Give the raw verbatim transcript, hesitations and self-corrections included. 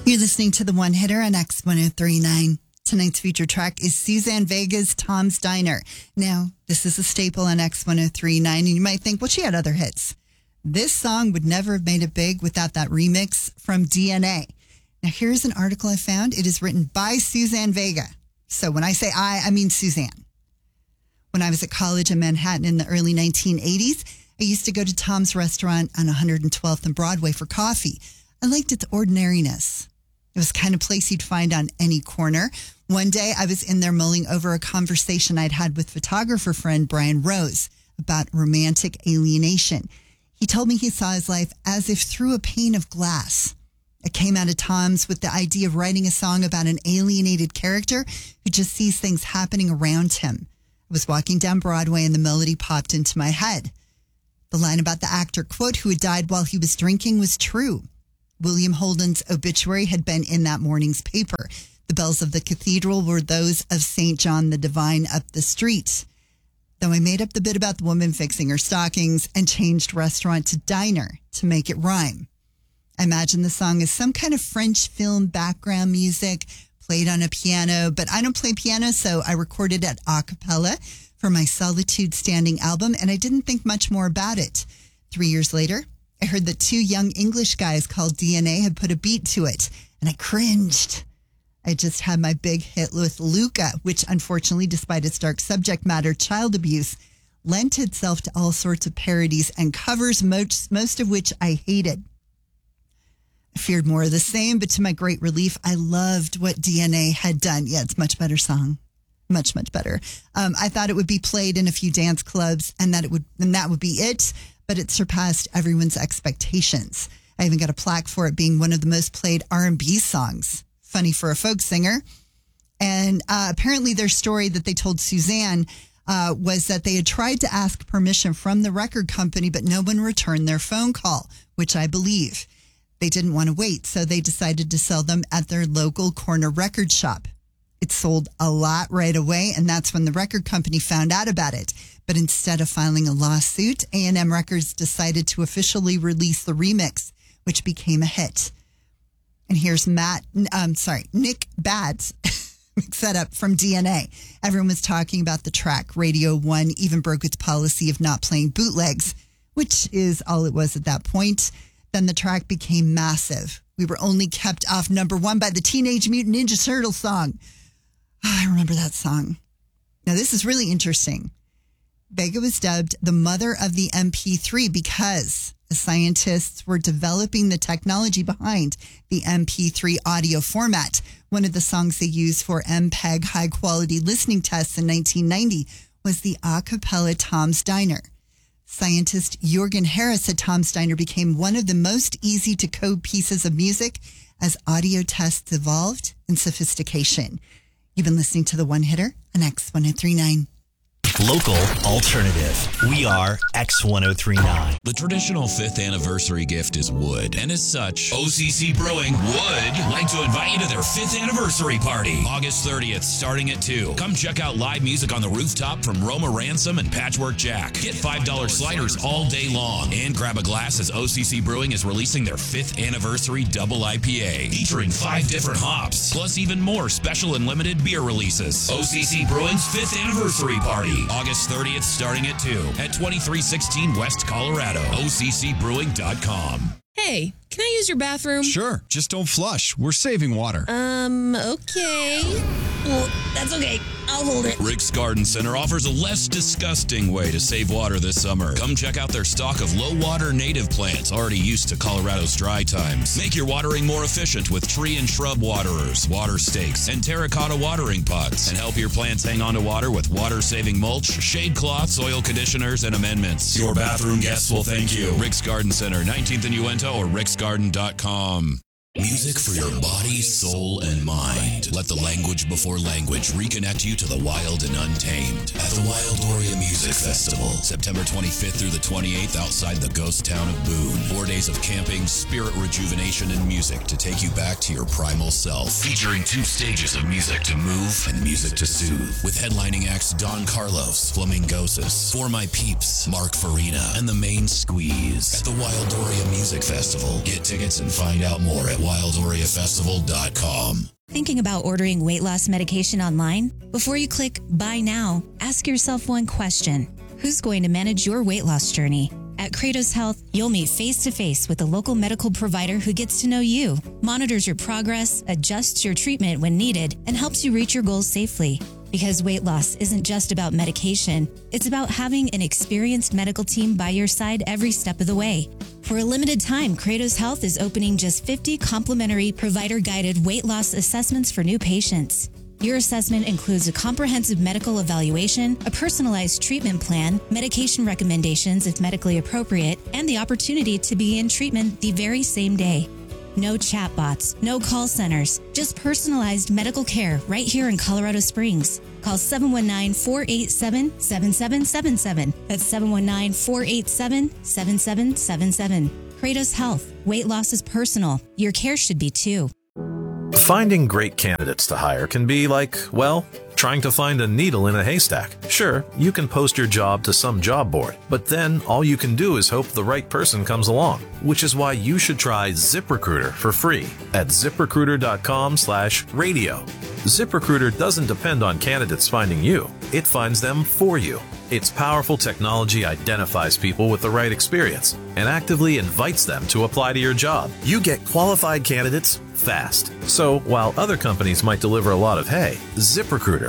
You're listening to the One Hitter on X one oh three point nine. Tonight's feature track is Suzanne Vega's Tom's Diner. Now, this is a staple on X one oh three point nine, and you might think, well, she had other hits. This song would never have made it big without that remix from D N A. Now, here's an article I found. It is written by Suzanne Vega. So when I say I, I mean Suzanne. When I was at college in Manhattan in the early nineteen eighties, I used to go to Tom's restaurant on one hundred twelfth and Broadway for coffee. I liked its ordinariness. It was the kind of place you'd find on any corner. One day, I was in there mulling over a conversation I'd had with photographer friend Brian Rose about romantic alienation. He told me he saw his life as if through a pane of glass. I came out of Tom's with the idea of writing a song about an alienated character who just sees things happening around him. I was walking down Broadway and the melody popped into my head. The line about the actor, quote, who had died while he was drinking was true. William Holden's obituary had been in that morning's paper. The bells of the cathedral were those of Saint John the Divine up the street. Though I made up the bit about the woman fixing her stockings and changed restaurant to diner to make it rhyme. I imagine the song as some kind of French film background music played on a piano, but I don't play piano, so I recorded it a cappella for my Solitude Standing album, and I didn't think much more about it. Three years later, I heard that two young English guys called D N A had put a beat to it, and I cringed. I just had my big hit with Luca, which unfortunately, despite its dark subject matter, child abuse, lent itself to all sorts of parodies and covers, most, most of which I hated. I feared more of the same, but to my great relief, I loved what D N A had done. Yeah, it's a much better song. Much, much better. Um, I thought it would be played in a few dance clubs and that it would, and that would be it. But it surpassed everyone's expectations. I even got a plaque for it being one of the most played R and B songs. Funny for a folk singer. And uh, apparently their story that they told Suzanne uh, was that they had tried to ask permission from the record company, but no one returned their phone call, which I believe. They didn't want to wait, so they decided to sell them at their local corner record shop. It sold a lot right away, and that's when the record company found out about it. But instead of filing a lawsuit, A and M Records decided to officially release the remix, which became a hit. And here's Matt, um, sorry, Nick Bads, set up from D N A. Everyone was talking about the track. Radio One even broke its policy of not playing bootlegs, which is all it was at that point. Then the track became massive. We were only kept off number one by the Teenage Mutant Ninja Turtles song. Oh, I remember that song. Now, this is really interesting. Vega was dubbed the mother of the M P three because the scientists were developing the technology behind the M P three audio format. One of the songs they used for M P E G high-quality listening tests in nineteen ninety was the a cappella Tom's Diner. Scientist Jorgen Harris said Tom's Diner became one of the most easy-to-code pieces of music as audio tests evolved in sophistication. You've been listening to The One Hitter on X one oh three point nine. Local alternative. We are X one oh three point nine. The traditional fifth anniversary gift is wood, and as such, O C C Brewing would like to invite you to their fifth anniversary party, August thirtieth, starting at two. Come check out live music on the rooftop from Roma Ransom and Patchwork Jack. Get five dollar sliders all day long, and grab a glass as O C C Brewing is releasing their fifth anniversary double I P A, featuring five different hops, plus even more special and limited beer releases. O C C Brewing's fifth anniversary party, August thirtieth, starting at two at twenty-three sixteen West Colorado. O C C brewing dot com. Hey, can I use your bathroom? Sure, just don't flush. We're saving water. Um, okay. Well, that's okay. I'll hold it. Rick's Garden Center offers a less disgusting way to save water this summer. Come check out their stock of low-water native plants already used to Colorado's dry times. Make your watering more efficient with tree and shrub waterers, water stakes, and terracotta watering pots. And help your plants hang on to water with water-saving mulch, shade cloths, soil conditioners, and amendments. Your bathroom guests will thank you. Rick's Garden Center, nineteenth and Uinta, or ricks garden dot com. Music for your body, soul, and mind. Let the language before language reconnect you to the wild and untamed at the Wildoria Music Festival, September twenty-fifth through the twenty-eighth outside the ghost town of Boone. Four days of camping, spirit rejuvenation, and music to take you back to your primal self. Featuring two stages of music to move and music to soothe. With headlining acts Don Carlos, Flamingosis, For My Peeps, Mark Farina, and The Main Squeeze. At the Wildoria Music Festival. Get tickets and find out more at wild oria festival dot com. Thinking about ordering weight loss medication online? Before you click Buy Now, ask yourself one question. Who's going to manage your weight loss journey? At Kratos Health, you'll meet face-to-face with a local medical provider who gets to know you, monitors your progress, adjusts your treatment when needed, and helps you reach your goals safely. Because weight loss isn't just about medication, it's about having an experienced medical team by your side every step of the way. For a limited time, Kratos Health is opening just fifty complimentary provider-guided weight loss assessments for new patients. Your assessment includes a comprehensive medical evaluation, a personalized treatment plan, medication recommendations if medically appropriate, and the opportunity to begin treatment the very same day. No chatbots, no call centers, just personalized medical care right here in Colorado Springs. Call seven one nine, four eight seven, seven seven seven seven. That's seven one nine, four eight seven, seven seven seven seven. Kratos Health. Weight loss is personal. Your care should be too. Finding great candidates to hire can be like, well, trying to find a needle in a haystack. Sure, you can post your job to some job board, but then all you can do is hope the right person comes along, which is why you should try ZipRecruiter for free at ZipRecruiter.com slash radio. ZipRecruiter doesn't depend on candidates finding you. It finds them for you. Its powerful technology identifies people with the right experience and actively invites them to apply to your job. You get qualified candidates fast. So while other companies might deliver a lot of hay, ZipRecruiter